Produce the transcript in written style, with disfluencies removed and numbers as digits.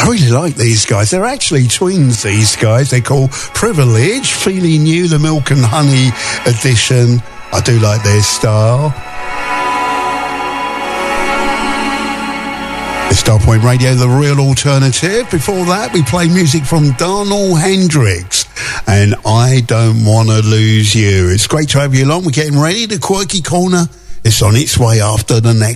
I really like these guys. They're actually twins, these guys. They're called Privilege, Feeling New, the Milk and Honey edition. I do like their style. It's Starpoint Radio, the real alternative. Before that, we play music from Darnell Hendricks and I Don't Want to Lose You. It's great to have you along. We're getting ready. The Quirky Corner is on its way after the next.